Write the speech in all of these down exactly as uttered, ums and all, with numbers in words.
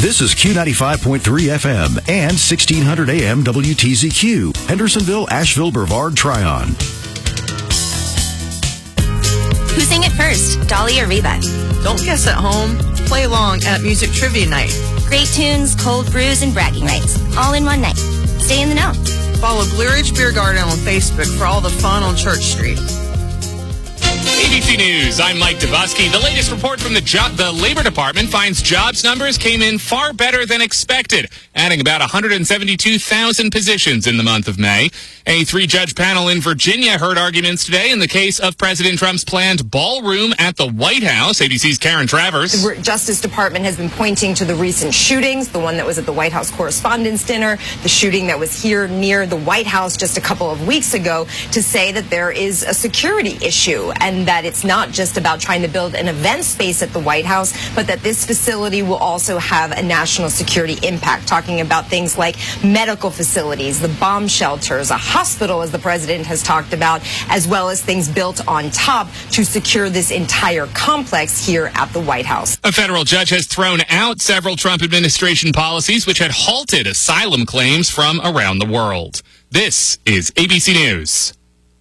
This is Q ninety-five point three F M and sixteen hundred A M W T Z Q, Hendersonville, Asheville, Brevard, Tryon. Who sang it first, Dolly or Reba? Don't guess at home. Play along at Music Trivia Night. Great tunes, cold brews, and bragging rights, all in one night. Stay in the know. Follow Blue Ridge Beer Garden on Facebook for all the fun on Church Street. A B C News, I'm Mike Dubosky. The latest report from the job, the Labor Department finds jobs numbers came in far better than expected, adding about one hundred seventy-two thousand positions in the month of May. A three-judge panel in Virginia heard arguments today in the case of President Trump's planned ballroom at the White House. A B C's Karen Travers. The Justice Department has been pointing to the recent shootings, the one that was at the White House Correspondents' Dinner, the shooting that was here near the White House just a couple of weeks ago, to say that there is a security issue and that it's not just about trying to build an event space at the White House, but that this facility will also have a national security impact, talking about things like medical facilities, the bomb shelters, a hospital, as the president has talked about, as well as things built on top to secure this entire complex here at the White House. A federal judge has thrown out several Trump administration policies which had halted asylum claims from around the world. This is A B C News.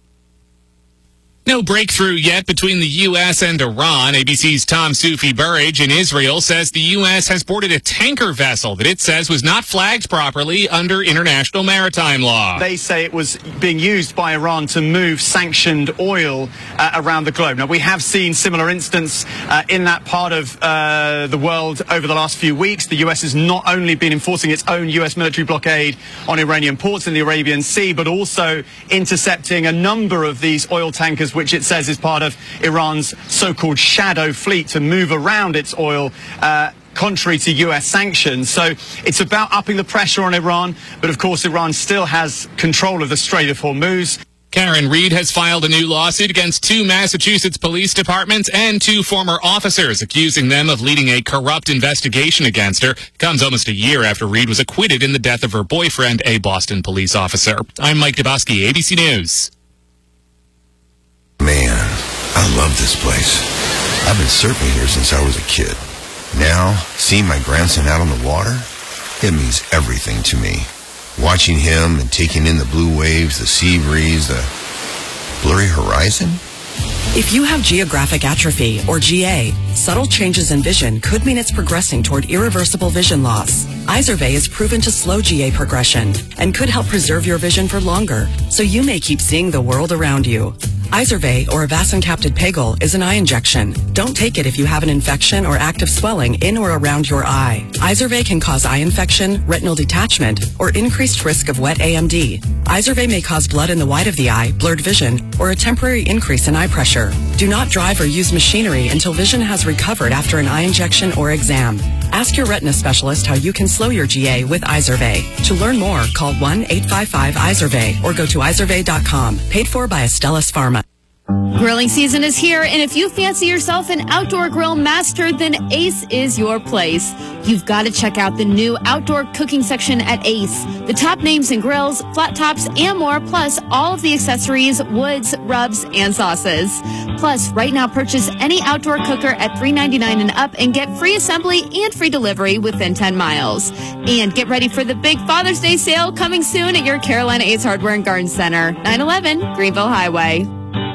No breakthrough yet between the U S and Iran. A B C's Tom Sufi Burrage in Israel says the U S has boarded a tanker vessel that it says was not flagged properly under international maritime law. They say it was being used by Iran to move sanctioned oil uh, around the globe. Now, we have seen similar incidents uh, in that part of uh, the world over the last few weeks. The U S has not only been enforcing its own U S military blockade on Iranian ports in the Arabian Sea, but also intercepting a number of these oil tankers, which it says is part of Iran's so-called shadow fleet, to move around its oil uh, contrary to U S sanctions. So it's about upping the pressure on Iran, but of course Iran still has control of the Strait of Hormuz. Karen Reed has filed a new lawsuit against two Massachusetts police departments and two former officers, accusing them of leading a corrupt investigation against her. It comes almost a year after Reed was acquitted in the death of her boyfriend, a Boston police officer. I'm Mike Dubosky, A B C News. Man, I love this place. I've been surfing here since I was a kid. Now, seeing my grandson out on the water, it means everything to me. Watching him and taking in the blue waves, the sea breeze, the blurry horizon. If you have geographic atrophy, or G A, subtle changes in vision could mean it's progressing toward irreversible vision loss. Izervay is proven to slow G A progression and could help preserve your vision for longer, so you may keep seeing the world around you. Izervay, or avacincaptad pegol, is an eye injection. Don't take it if you have an infection or active swelling in or around your eye. Izervay can cause eye infection, retinal detachment, or increased risk of wet A M D. Izervay may cause blood in the white of the eye, blurred vision, or a temporary increase in eye pressure. Do not drive or use machinery until vision has recovered after an eye injection or exam. Ask your retina specialist how you can slow your G A with Izervay. To learn more, call one eight five five Izervay or go to izervay dot com. Paid for by Astellas Pharma. Grilling season is here, and if you fancy yourself an outdoor grill master, then Ace is your place. You've got to check out the new outdoor cooking section at Ace. The top names in grills, flat tops, and more, plus all of the accessories, woods, rubs, and sauces. Plus, right now, purchase any outdoor cooker at three ninety-nine and up and get free assembly and free delivery within ten miles. And get ready for the big Father's Day sale coming soon at your Carolina Ace Hardware and Garden Center, nine eleven Greenville Highway.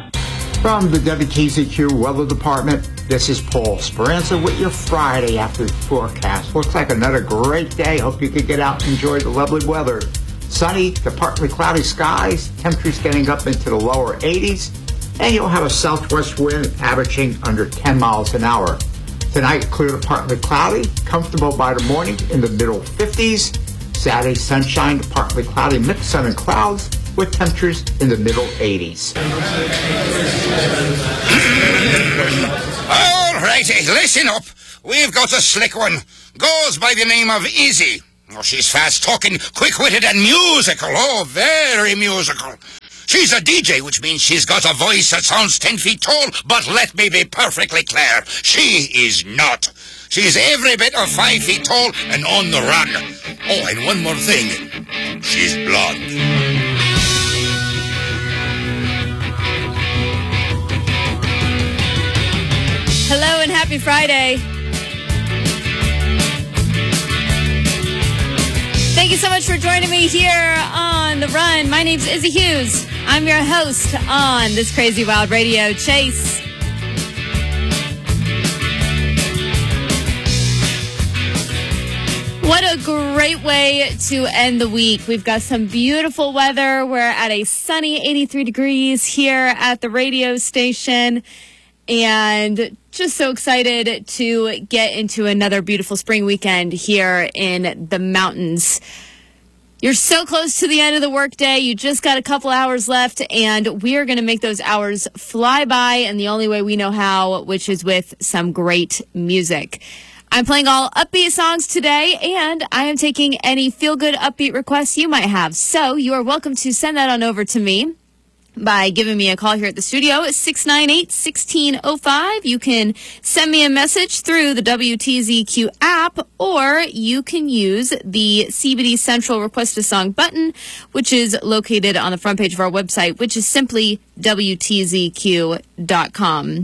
From the W T Z Q Weather Department, this is Paul Speranza with your Friday after forecast. Looks like another great day. Hope you could get out and enjoy the lovely weather. Sunny to partly cloudy skies, temperatures getting up into the lower eighties, and you'll have a southwest wind averaging under ten miles an hour. Tonight, clear to partly cloudy, comfortable by the morning in the middle fifties. Saturday, sunshine to partly cloudy, mixed sun and clouds, with temperatures in the middle eighties. All righty, listen up. We've got a slick one. Goes by the name of Izzy. Oh, she's fast-talking, quick-witted, and musical. Oh, very musical. She's a D J, which means she's got a voice that sounds ten feet tall, but let me be perfectly clear. She is not. She's every bit of five feet tall and on the run. Oh, and one more thing. She's blonde. Hello and happy Friday. joining me here on The Run. My name's Izzy Hughes. I'm your host on this Crazy Wild Radio. Chase. What a great way to end the week. We've got some beautiful weather. We're at a sunny eighty-three degrees here at the radio station. And just so excited to get into another beautiful spring weekend here in the mountains. You're so close to the end of the workday. You just got a couple hours left, and we are going to make those hours fly by in the only way we know how, which is with some great music. I'm playing all upbeat songs today, and I am taking any feel-good upbeat requests you might have. So you are welcome to send that on over to me by giving me a call here at the studio at six nine eight, one six zero five. You can send me a message through the W T Z Q app, or you can use the C B D Central Request a Song button, which is located on the front page of our website, which is simply W T Z Q dot com.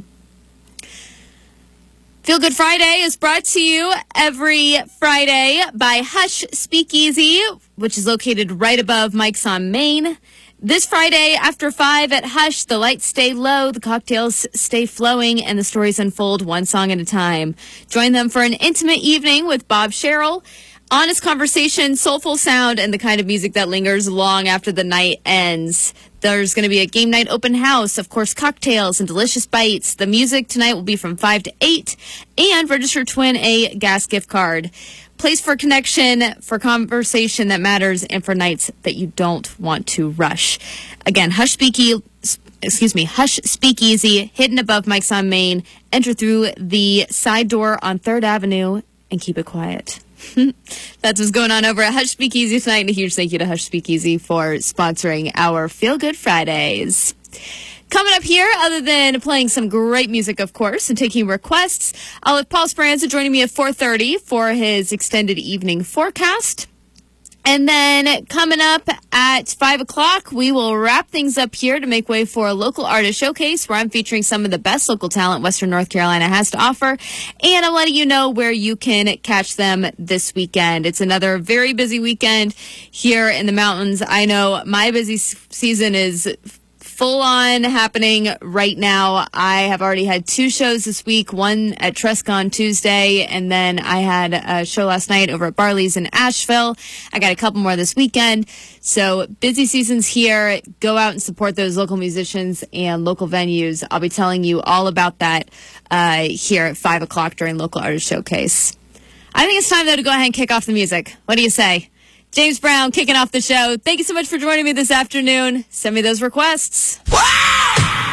Feel Good Friday is brought to you every Friday by Hush Speakeasy, which is located right above Mike's on Main. This Friday after five at Hush, the lights stay low, the cocktails stay flowing, and the stories unfold one song at a time. Join them for an intimate evening with Bob Sherrill. Honest conversation, soulful sound, and the kind of music that lingers long after the night ends. There's going to be a game night open house, of course, cocktails and delicious bites. The music tonight will be from five to eight, and register to win a gas gift card. Place for connection, for conversation that matters, and for nights that you don't want to rush. Again, Hush Speakeasy, excuse me, Hush Speakeasy, hidden above Mike's on Main. Enter through the side door on third Avenue and keep it quiet. That's what's going on over at Hush Speakeasy tonight. And a huge thank you to Hush Speakeasy for sponsoring our Feel Good Fridays. Coming up here, other than playing some great music, of course, and taking requests, I'll have Paul Speranza joining me at four thirty for his extended evening forecast. And then coming up at five o'clock, we will wrap things up here to make way for a local artist showcase where I'm featuring some of the best local talent Western North Carolina has to offer. And I'm letting you know where you can catch them this weekend. It's another very busy weekend here in the mountains. I know my busy season is full on happening right now. I have already had two shows this week, one at Tresca on Tuesday, and then I had a show last night over at Barley's in Asheville. I got a couple more this weekend. So busy season's here. Go out and support those local musicians and local venues. I'll be telling you all about that uh, here at five o'clock during Local Artist Showcase. I think it's time, though, to go ahead and kick off the music. What do you say? James Brown kicking off the show. Thank you so much for joining me this afternoon. Send me those requests. Wow!